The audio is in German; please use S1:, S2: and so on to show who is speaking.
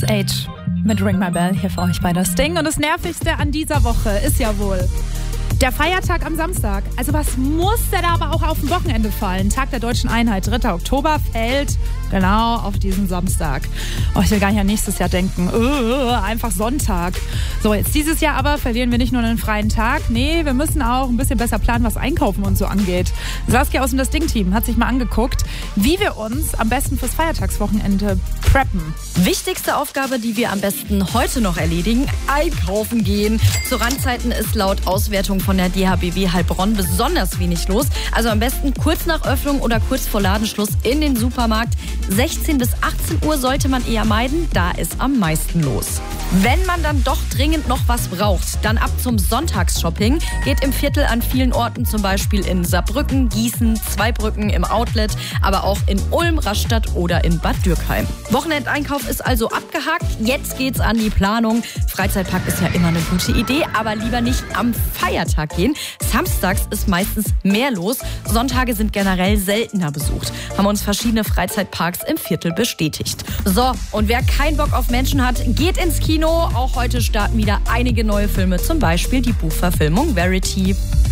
S1: Age mit Ring My Bell hier für euch bei das Ding. Und das Nervigste an dieser Woche ist ja wohl der Feiertag am Samstag. Also was muss der da aber auch auf dem Wochenende fallen? Tag der Deutschen Einheit, 3. Oktober, fällt genau auf diesen Samstag. Oh, ich will gar nicht an nächstes Jahr denken. Einfach Sonntag. So, jetzt dieses Jahr aber verlieren wir nicht nur einen freien Tag. Nee, wir müssen auch ein bisschen besser planen, was Einkaufen und so angeht. Saskia aus dem Das Ding-Team hat sich mal angeguckt, wie wir uns am besten fürs Feiertagswochenende preppen.
S2: Wichtigste Aufgabe, die wir am besten heute noch erledigen: einkaufen gehen. Zu Randzeiten ist laut Auswertung von der DHBW Heilbronn besonders wenig los. Also am besten kurz nach Öffnung oder kurz vor Ladenschluss in den Supermarkt. 16 bis 18 Uhr sollte man eher meiden, da ist am meisten los. Wenn man dann doch dringend noch was braucht, dann ab zum Sonntagsshopping. Geht im Viertel an vielen Orten, zum Beispiel in Saarbrücken, Gießen, Zweibrücken, im Outlet, aber auch in Ulm, Rastatt oder in Bad Dürkheim. Wochenendeinkauf ist also abgehakt. Jetzt geht's an die Planung. Freizeitpark ist ja immer eine gute Idee, aber lieber nicht am Feiertag gehen. Samstags ist meistens mehr los. Sonntage sind generell seltener besucht. Haben uns verschiedene Freizeitparks im Viertel bestätigt. So, und wer keinen Bock auf Menschen hat, geht ins Kino. Auch heute starten wieder einige neue Filme, zum Beispiel die Buchverfilmung Verity.